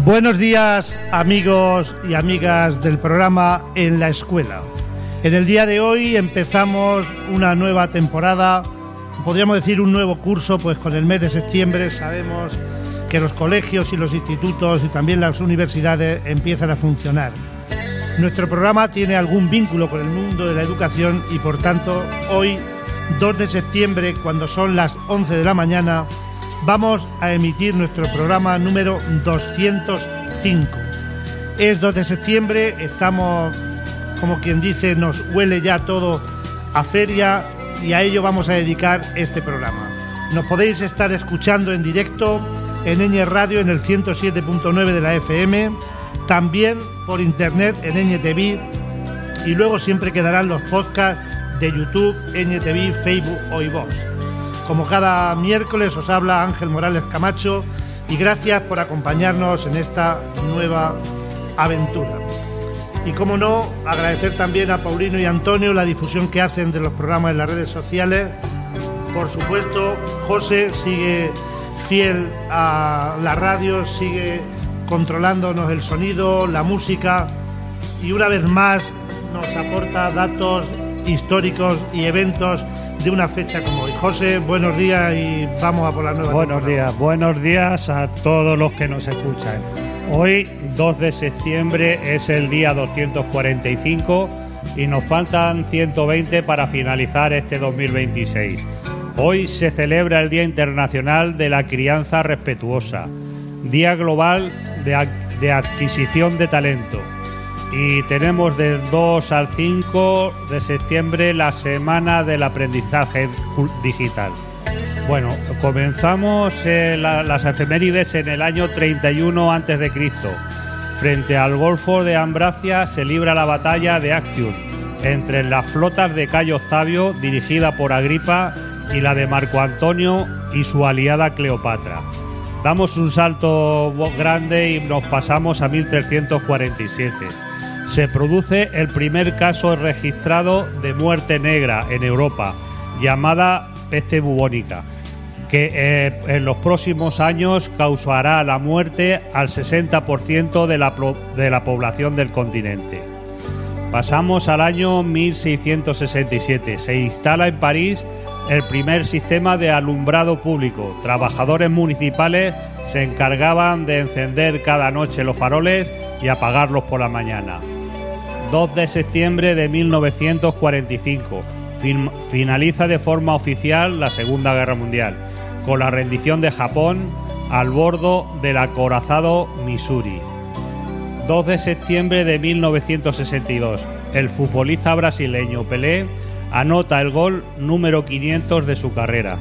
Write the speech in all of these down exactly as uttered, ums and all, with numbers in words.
Buenos días, amigos y amigas del programa En la Escuela. En el día de hoy empezamos una nueva temporada, podríamos decir un nuevo curso, pues con el mes de septiembre sabemos que los colegios y los institutos y también las universidades empiezan a funcionar. Nuestro programa tiene algún vínculo con el mundo de la educación y por tanto hoy, dos de septiembre, cuando son las once de la mañana, vamos a emitir nuestro programa número doscientos cinco. Es dos de septiembre, estamos, como quien dice, nos huele ya todo a feria y a ello vamos a dedicar este programa. Nos podéis estar escuchando en directo en Eñe Radio en el ciento siete punto nueve de la F M, también por internet en Eñe T V y luego siempre quedarán los podcasts de YouTube, Eñe T V, Facebook o iVoox. Como cada miércoles os habla Ángel Morales Camacho y gracias por acompañarnos en esta nueva aventura. Y como no, agradecer también a Paulino y Antonio la difusión que hacen de los programas en las redes sociales. Por supuesto, José sigue fiel a la radio, sigue controlándonos el sonido, la música y una vez más nos aporta datos históricos y eventos de una fecha como hoy. José, buenos días y vamos a por la nueva Buenos temporada. días, buenos días a todos los que nos escuchan. Hoy, dos de septiembre, es el día doscientos cuarenta y cinco y nos faltan ciento veinte para finalizar este dos mil veintiséis. Hoy se celebra el Día Internacional de la Crianza Respetuosa, Día Global de, de Adquisición de Talento. Y tenemos del dos al cinco de septiembre la Semana del Aprendizaje Digital. Bueno, comenzamos eh, la, las efemérides en el año treinta y uno antes de Cristo. Frente al Golfo de Ambracia se libra la batalla de Actium entre las flotas de Cayo Octavio, dirigida por Agripa, y la de Marco Antonio y su aliada Cleopatra. Damos un salto grande y nos pasamos a mil trescientos cuarenta y siete. Se produce el primer caso registrado de muerte negra en Europa, llamada peste bubónica, que eh, en los próximos años causará la muerte al sesenta por ciento de la, de la población del continente. Pasamos al año mil seiscientos sesenta y siete. Se instala en París el primer sistema de alumbrado público. Trabajadores municipales se encargaban de encender cada noche los faroles y apagarlos por la mañana. dos de septiembre de mil novecientos cuarenta y cinco. Fin, finaliza de forma oficial la Segunda Guerra Mundial, con la rendición de Japón al bordo del acorazado Missouri. dos de septiembre de mil novecientos sesenta y dos. El futbolista brasileño Pelé anota el gol número quinientos de su carrera.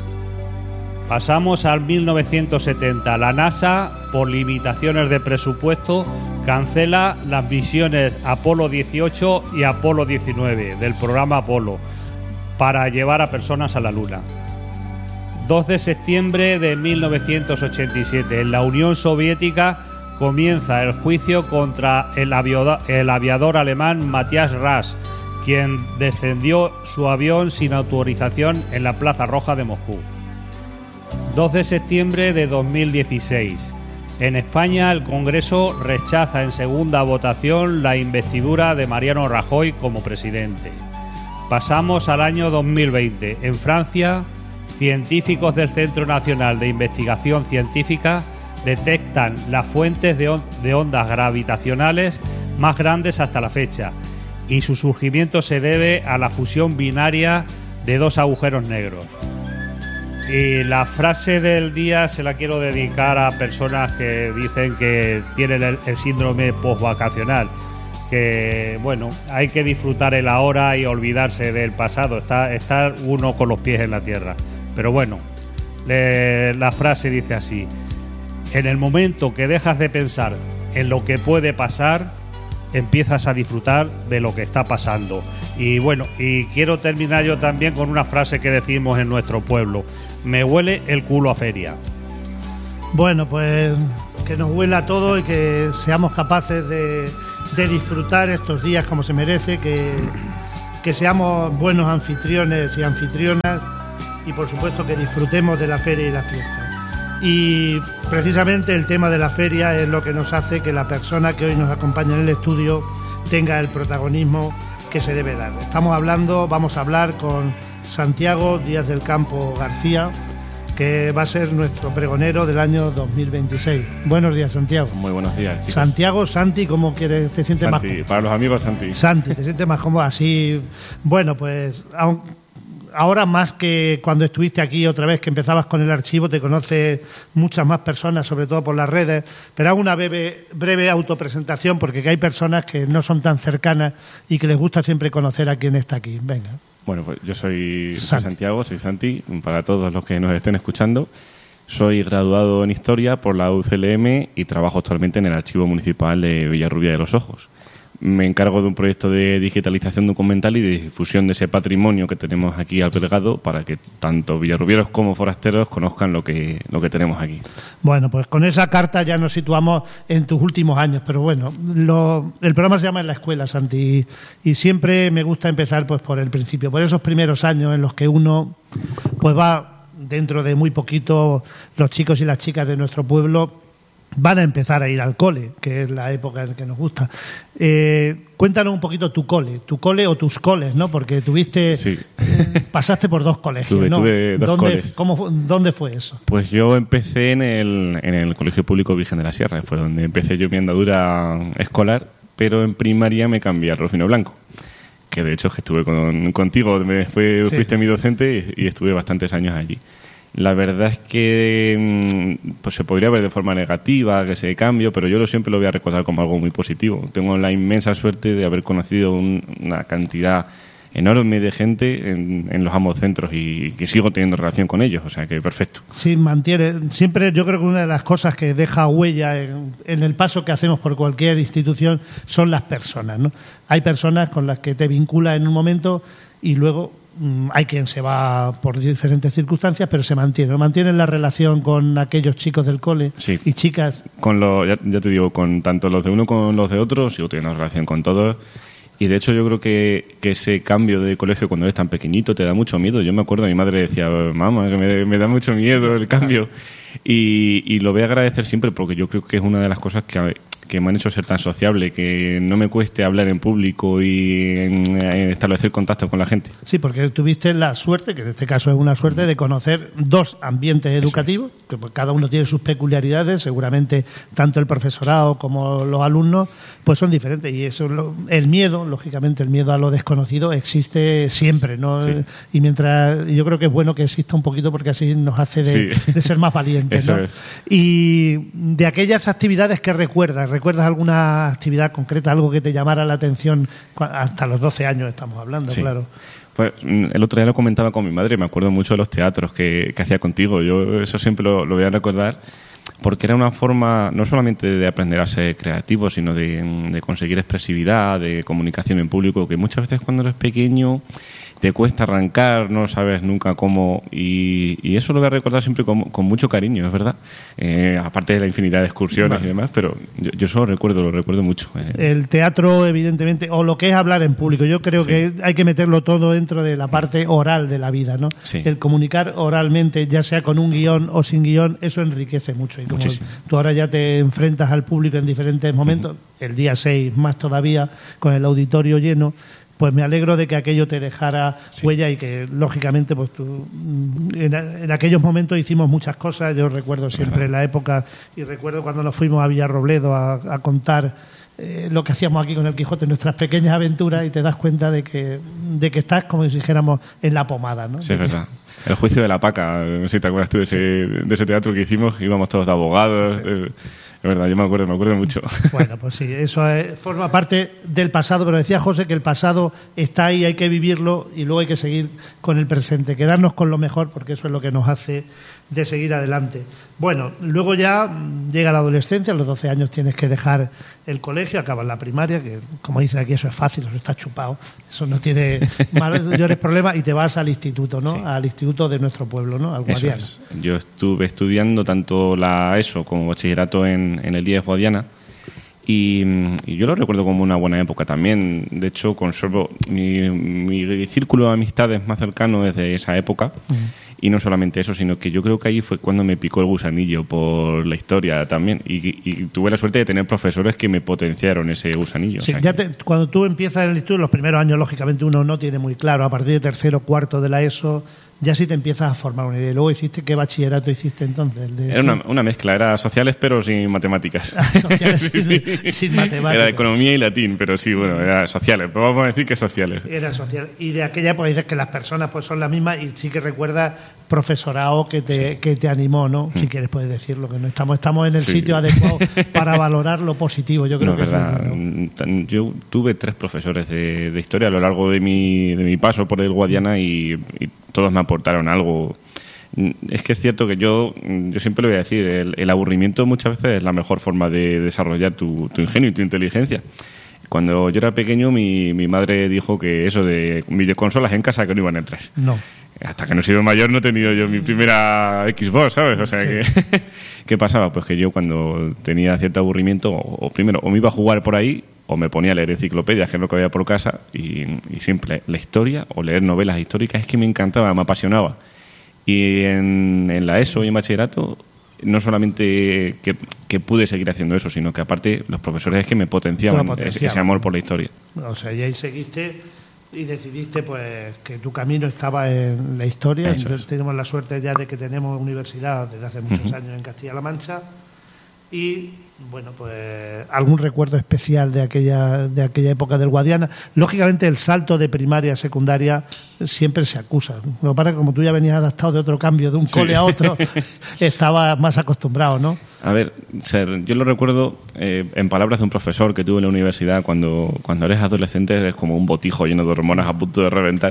Pasamos al mil novecientos setenta. La NASA, por limitaciones de presupuesto, cancela las misiones Apolo dieciocho y Apolo diecinueve del programa Apolo para llevar a personas a la Luna. dos de septiembre de mil novecientos ochenta y siete. En la Unión Soviética comienza el juicio contra el aviador, el aviador alemán Matthias Rasch, quien descendió su avión sin autorización en la Plaza Roja de Moscú. dos de septiembre de dos mil dieciséis. En España, el Congreso rechaza en segunda votación la investidura de Mariano Rajoy como presidente. Pasamos al año dos mil veinte. En Francia, científicos del Centro Nacional de Investigación Científica detectan las fuentes de, on- de ondas gravitacionales más grandes hasta la fecha, y su surgimiento se debe a la fusión binaria de dos agujeros negros. Y la frase del día se la quiero dedicar a personas que dicen que tienen el, el síndrome postvacacional, que bueno, hay que disfrutar el ahora y olvidarse del pasado, está, estar uno con los pies en la tierra. Pero bueno, le, la frase dice así: en el momento que dejas de pensar en lo que puede pasar, empiezas a disfrutar de lo que está pasando. Y bueno, y quiero terminar yo también con una frase que decimos en nuestro pueblo: me huele el culo a feria. Bueno, pues que nos huela todo y que seamos capaces de, de disfrutar estos días como se merece, que, que seamos buenos anfitriones y anfitrionas y por supuesto que disfrutemos de la feria y la fiesta. Y precisamente el tema de la feria es lo que nos hace que la persona que hoy nos acompaña en el estudio tenga el protagonismo que se debe dar. Estamos hablando, vamos a hablar con Santiago Díaz del Campo García, que va a ser nuestro pregonero del año dos mil veintiséis. Buenos días, Santiago. Muy buenos días, chicos. Santiago, Santi, ¿cómo quieres? ¿Te sientes Santi, más? Para los amigos, Santi. Santi, ¿te sientes más cómodo? Así, bueno, pues ahora más que cuando estuviste aquí otra vez, que empezabas con el archivo, te conoce muchas más personas, sobre todo por las redes, pero hago una breve, breve autopresentación porque hay personas que no son tan cercanas y que les gusta siempre conocer a quien está aquí. Venga. Bueno, pues yo soy, soy Santiago, soy Santi, para todos los que nos estén escuchando. Soy graduado en Historia por la U C L M y trabajo actualmente en el Archivo Municipal de Villarrubia de los Ojos. Me encargo de un proyecto de digitalización documental y de difusión de ese patrimonio que tenemos aquí albergado para que tanto villarrubieros como forasteros conozcan lo que, lo que tenemos aquí. Bueno, pues con esa carta ya nos situamos en tus últimos años, pero bueno, lo, el programa se llama En la Escuela, Santi, y, y siempre me gusta empezar pues por el principio, por esos primeros años en los que uno pues va, dentro de muy poquito, los chicos y las chicas de nuestro pueblo van a empezar a ir al cole, que es la época en que nos gusta. Eh, cuéntanos un poquito tu cole, tu cole o tus coles, ¿no? Porque tuviste, sí. eh, pasaste por dos colegios, tuve, ¿no? Tuve dos ¿Dónde, coles. ¿cómo, ¿Dónde fue eso? Pues yo empecé en el, en el Colegio Público Virgen de la Sierra, fue donde empecé yo mi andadura escolar, pero en primaria me cambié al Rufino Blanco, que de hecho que estuve con, contigo, me fue, sí. fuiste mi docente y, y estuve bastantes años allí. La verdad es que pues se podría ver de forma negativa que ese cambio, pero yo lo siempre lo voy a recordar como algo muy positivo. Tengo la inmensa suerte de haber conocido un, una cantidad enorme de gente en, en los ambos centros y que sigo teniendo relación con ellos, o sea que perfecto. Sí, mantiene. Siempre yo creo que una de las cosas que deja huella en, en el paso que hacemos por cualquier institución son las personas, ¿no? Hay personas con las que te vinculas en un momento y luego hay quien se va por diferentes circunstancias, pero se mantiene. Mantienen la relación con aquellos chicos del cole sí. y chicas. Con lo, ya, ya te digo, con tanto los de uno como los de otros, sigo teniendo relación con todos. Y de hecho yo creo que, que ese cambio de colegio cuando eres tan pequeñito te da mucho miedo. Yo me acuerdo, mi madre decía, mamá, que me, me da mucho miedo el cambio. Y, y lo voy a agradecer siempre porque yo creo que es una de las cosas que, que me han hecho ser tan sociable, que no me cueste hablar en público y en, en establecer contacto con la gente. Sí, porque tuviste la suerte, que en este caso es una suerte, de conocer dos ambientes educativos, es. que pues, cada uno tiene sus peculiaridades, seguramente tanto el profesorado como los alumnos pues son diferentes y eso lo, el miedo, lógicamente el miedo a lo desconocido existe siempre, ¿no? Sí. Y mientras yo creo que es bueno que exista un poquito porque así nos hace de, sí. de ser más valientes, ¿no? Es. Y de aquellas actividades que recuerdas, ¿recuerdas alguna actividad concreta, algo que te llamara la atención? Hasta los doce años estamos hablando, sí. claro. Pues el otro día lo comentaba con mi madre, me acuerdo mucho de los teatros que, que hacía contigo. Yo eso siempre lo, lo voy a recordar porque era una forma no solamente de aprender a ser creativo, sino de, de conseguir expresividad, de comunicación en público, que muchas veces cuando eres pequeño te cuesta arrancar, no sabes nunca cómo, y, y eso lo voy a recordar siempre con, con mucho cariño, es verdad, eh, aparte de la infinidad de excursiones, vale, y demás, pero yo, yo eso lo recuerdo, lo recuerdo mucho. Eh. El teatro, evidentemente, o lo que es hablar en público, yo creo sí. que hay que meterlo todo dentro de la parte oral de la vida, ¿no? Sí. El comunicar oralmente, ya sea con un guión o sin guión, eso enriquece mucho, y como Muchísimo. Tú ahora ya te enfrentas al público en diferentes momentos, uh-huh. el día seis más todavía, con el auditorio lleno, pues me alegro de que aquello te dejara sí. huella y que, lógicamente, pues tú en, en aquellos momentos hicimos muchas cosas. Yo recuerdo siempre la época y recuerdo cuando nos fuimos a Villarrobledo a, a contar eh, lo que hacíamos aquí con el Quijote, nuestras pequeñas aventuras, y te das cuenta de que, de que estás, como si dijéramos, en la pomada, ¿no? Sí, es verdad. El juicio de la Paca, no sé si te acuerdas tú de ese, de ese teatro que hicimos, íbamos todos de abogados. Sí. Eh, es verdad, yo me acuerdo, me acuerdo mucho. Bueno, pues sí, eso es, forma parte del pasado, pero decía José que el pasado está ahí, hay que vivirlo y luego hay que seguir con el presente, quedarnos con lo mejor, porque eso es lo que nos hace de seguir adelante. Bueno, luego ya llega la adolescencia, a los doce años tienes que dejar el colegio, acabas la primaria, que como dicen aquí eso es fácil, eso está chupado, eso no tiene mayores problemas, y te vas al instituto, ¿no? Sí. Al instituto de nuestro pueblo, ¿no? Al Guadiana. Eso es. Yo estuve estudiando tanto la ESO como bachillerato en, en el I E S Guadiana. Y, y yo lo recuerdo como una buena época también. De hecho, conservo mi, mi círculo de amistades más cercano desde esa época. Uh-huh. Y no solamente eso, sino que yo creo que ahí fue cuando me picó el gusanillo por la historia también. Y, y tuve la suerte de tener profesores que me potenciaron ese gusanillo. Sí, o sea, ya que... te, cuando tú empiezas en el instituto, los primeros años, lógicamente, uno no tiene muy claro. A partir de tercero, cuarto de la ESO, ya sí te empiezas a formar una idea. Luego hiciste, ¿qué bachillerato hiciste entonces? El de... Era una, una mezcla, era sociales pero sin matemáticas. Sociales sí, sin, sí. sin matemáticas. Era economía y latín, pero sí, bueno, era sociales. Pero vamos a decir que sociales. Era social. Y de aquella época dices que las personas pues son las mismas y sí que recuerdas profesorado que te, sí. que te animó, ¿no? Mm. Si quieres puedes decirlo, que no estamos, estamos en el sí. sitio adecuado para valorar lo positivo. Yo creo no, que verdad. Es muy... Yo tuve tres profesores de, de historia a lo largo de mi, de mi paso por el Guadiana y, y todos me aportaron algo. Es que es cierto que yo, yo siempre lo voy a decir, el, el aburrimiento muchas veces es la mejor forma de desarrollar tu, tu ingenio y tu inteligencia. Cuando yo era pequeño, mi, mi madre dijo que eso de videoconsolas en casa que no iban a entrar. No. Hasta que no he sido mayor no he tenido yo mi primera Xbox, ¿sabes? O sea, sí. que ¿qué pasaba? Pues que yo cuando tenía cierto aburrimiento, o, o primero, o me iba a jugar por ahí, o me ponía a leer enciclopedias, que es lo que había por casa, y, y siempre la historia, o leer novelas históricas, es que me encantaba, me apasionaba. Y en, en la ESO y en bachillerato, no solamente que, que pude seguir haciendo eso, sino que aparte los profesores es que me potenciaban, potenciaban. Ese, ese amor por la historia. O sea, y ahí seguiste y decidiste pues que tu camino estaba en la historia. Entonces, tenemos la suerte ya de que tenemos universidad desde hace muchos uh-huh. años en Castilla-La Mancha. Y bueno, pues algún recuerdo especial de aquella de aquella época del Guadiana. Lógicamente el salto de primaria a secundaria siempre se acusa. Lo que pasa es que como tú ya venías adaptado de otro cambio, de un sí. cole a otro, estabas más acostumbrado, ¿no? A ver, Ser, yo lo recuerdo eh, en palabras de un profesor que tuve en la universidad. Cuando, cuando eres adolescente eres como un botijo lleno de hormonas a punto de reventar.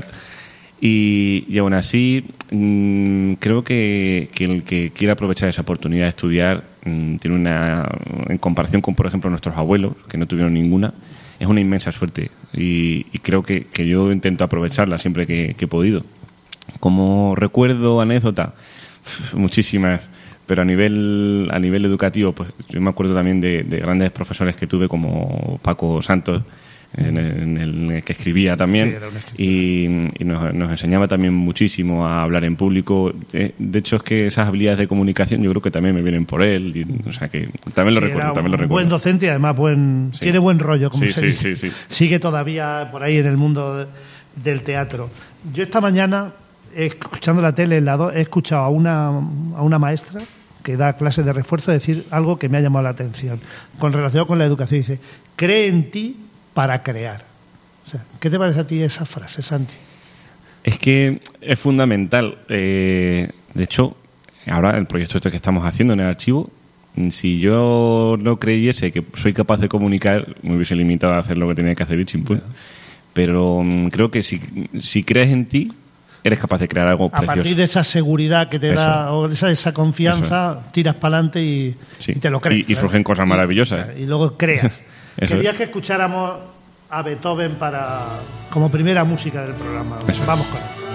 Y, y aún así, mmm, creo que, que el que quiera aprovechar esa oportunidad de estudiar mmm, tiene una, en comparación con, por ejemplo, nuestros abuelos, que no tuvieron ninguna, es una inmensa suerte. Y, y creo que, que yo intento aprovecharla siempre que, que he podido. Como recuerdo, anécdota, muchísimas, pero a nivel, a nivel educativo, pues yo me acuerdo también de, de grandes profesores que tuve como Paco Santos, En el, en el que escribía también sí, y, y nos, nos enseñaba también muchísimo a hablar en público. De hecho es que esas habilidades de comunicación yo creo que también me vienen por él y, o sea que también lo sí, recuerdo, también lo recuerdo. Buen docente y además buen sí. tiene buen rollo, como sí, se sí, dice. Sí, sí. Sigue todavía por ahí en el mundo de, del teatro. Yo esta mañana escuchando la tele en la do, he escuchado a una a una maestra que da clases de refuerzo decir algo que me ha llamado la atención con relación con la educación. Dice: cree en ti para crear. O sea, ¿qué te parece a ti esa frase, Santi? Es que es fundamental. Eh, de hecho, ahora el proyecto este que estamos haciendo en el archivo, si yo no creyese que soy capaz de comunicar, me hubiese limitado a hacer lo que tenía que hacer y chimpún. Pero um, creo que si, si crees en ti, eres capaz de crear algo a precioso. A partir de esa seguridad que te Eso. da, o esa, esa confianza, tiras para adelante y, sí. y te lo crees. Y, y surgen cosas maravillosas. Y, y luego creas. Querías que escucháramos a Beethoven para como primera música del programa. Eso Vamos es. con él.